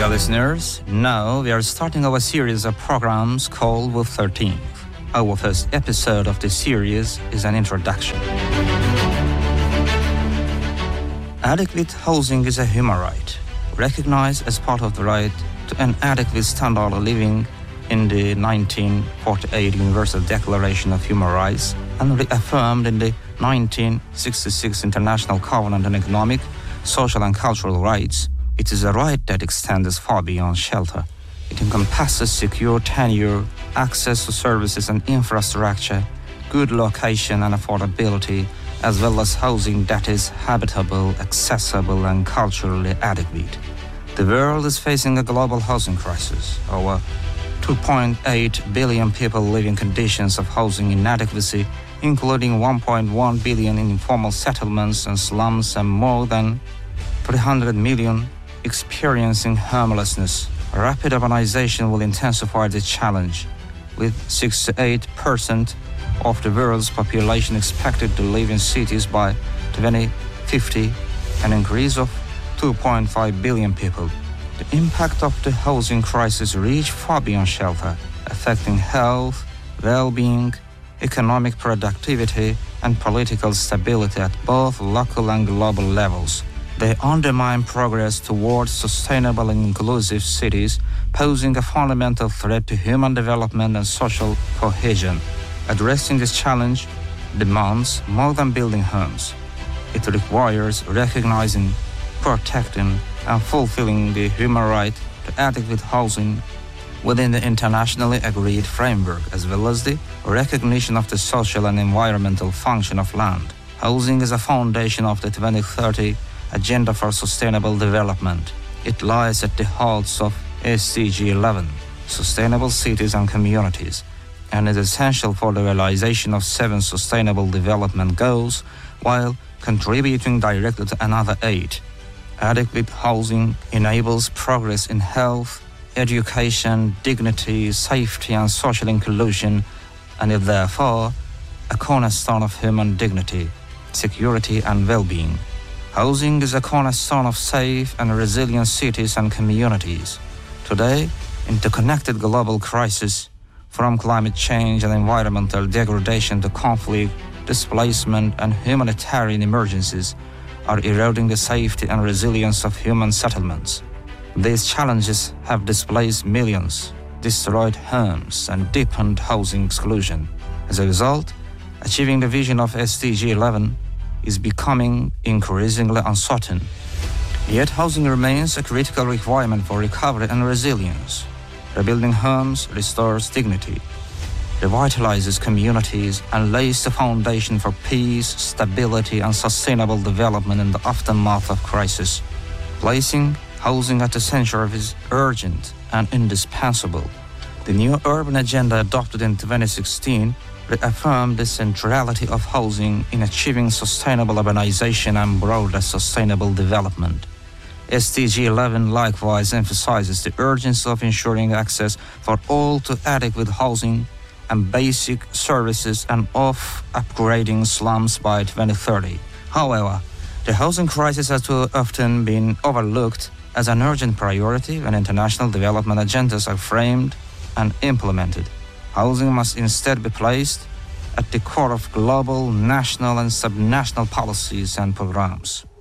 Dear listeners, now we are starting our series of programs called With 13th. Our first episode of this series is an introduction. Adequate housing is a human right, recognized as part of the right to an adequate standard of living in the 1948 Universal Declaration of Human Rights and reaffirmed in the 1966 International Covenant on Economic, Social and Cultural Rights. It is a right that extends far beyond shelter. It encompasses secure tenure, access to services and infrastructure, good location and affordability, as well as housing that is habitable, accessible and culturally adequate. The world is facing a global housing crisis. Over 2.8 billion people live in conditions of housing inadequacy, including 1.1 billion in informal settlements and slums and more than 300 million experiencing homelessness. Rapid urbanization will intensify the challenge, with 68% of the world's population expected to live in cities by 2050, an increase of 2.5 billion people. The impact of the housing crisis reached far beyond shelter, affecting health, well-being, economic productivity, and political stability at both local and global levels. They undermine progress towards sustainable and inclusive cities, posing a fundamental threat to human development and social cohesion. Addressing this challenge demands more than building homes. It requires recognizing, protecting, and fulfilling the human right to adequate housing within the internationally agreed framework, as well as the recognition of the social and environmental function of land. Housing is a foundation of the 2030 Agenda for Sustainable Development. It lies at the heart of SDG 11, Sustainable Cities and Communities, and is essential for the realization of 7 Sustainable Development Goals, while contributing directly to another 8. Adequate housing enables progress in health, education, dignity, safety, and social inclusion, and is therefore a cornerstone of human dignity, security, and well-being. Housing is a cornerstone of safe and resilient cities and communities. Today, interconnected global crises, from climate change and environmental degradation to conflict, displacement, and humanitarian emergencies, are eroding the safety and resilience of human settlements. These challenges have displaced millions, destroyed homes, and deepened housing exclusion. As a result, achieving the vision of SDG 11 is becoming increasingly uncertain. Yet housing remains a critical requirement for recovery and resilience. Rebuilding homes restores dignity, revitalizes communities, and lays the foundation for peace, stability, and sustainable development in the aftermath of crisis. Placing housing at the center is urgent and indispensable. The new urban agenda adopted in 2016 reaffirmed the centrality of housing in achieving sustainable urbanization and broader sustainable development. SDG 11 likewise emphasizes the urgency of ensuring access for all to adequate housing and basic services and of upgrading slums by 2030. However, the housing crisis has too often been overlooked as an urgent priority when international development agendas are framed and implemented. Housing must instead be placed at the core of global, national, and subnational policies and programs.